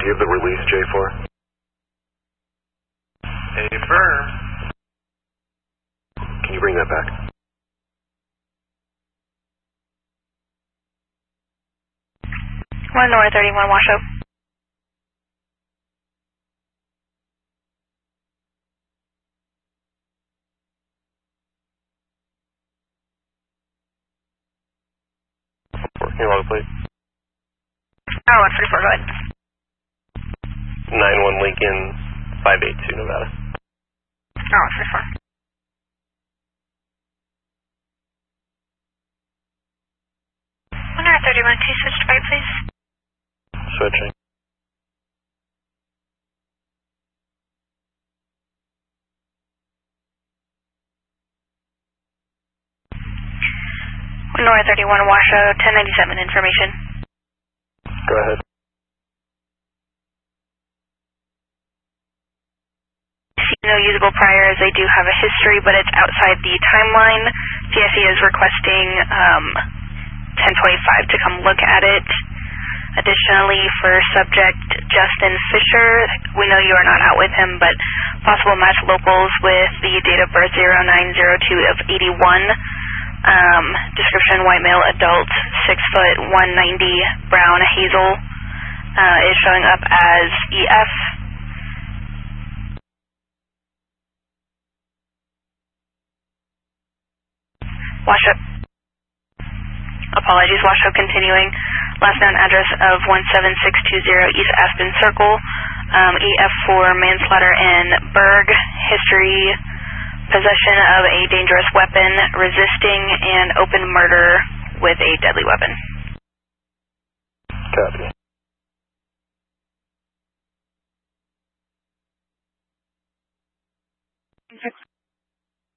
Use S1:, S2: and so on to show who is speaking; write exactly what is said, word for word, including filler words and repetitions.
S1: Do you have the release, J four?
S2: Affirm.
S1: Can you bring that back?
S3: one North thirty-one, Washoe.
S1: Your log, please.
S3: Oh, one forty-four, go ahead.
S1: nine one Lincoln, five eight two, Nevada.
S3: Oh, one forty-four. one North thirty-one, two switch to right, please.
S1: Switching.
S3: one North thirty-one, Washoe, ten ninety-seven, information.
S1: Go ahead.
S3: No usable priors. They do have a history, but it's outside the timeline. C S E is requesting um, ten twenty-five to come look at it. Additionally, for subject Justin Fisher, we know you are not out with him, but possible match locals with the date of birth zero nine zero two of eighty-one. Um, description, white male, adult, six foot, one ninety, brown, hazel, uh, is showing up as E F. Washoe. Apologies, Washoe continuing. Last known address of one seven six two zero East Aspen Circle. Um, E F for manslaughter in Berg. History, possession of a dangerous weapon, resisting, and open murder with a deadly weapon.
S1: Copy.